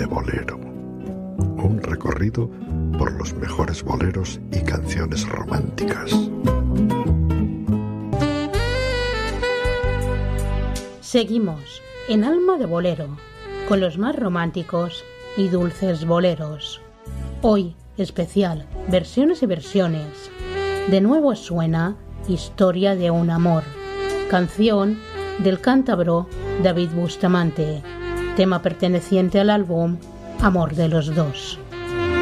de Bolero. Un recorrido por los mejores boleros y canciones románticas. Seguimos en Alma de Bolero, con los más románticos y dulces boleros. Hoy, especial, versiones y versiones. De nuevo suena Historia de un amor, canción del cántabro David Bustamante, tema perteneciente al álbum Amor de los dos.